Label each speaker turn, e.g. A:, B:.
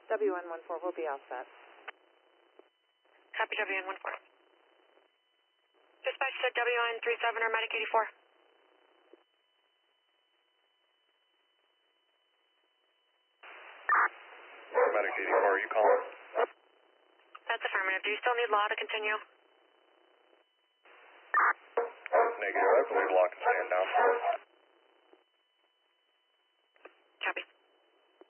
A: WN14 will be all set.
B: Copy WN14. Dispatch said WN37 or Medic 84.
C: Medic 84, are you calling?
B: That's affirmative. Do you still need law to continue?
C: Negative, I believe law can stand down.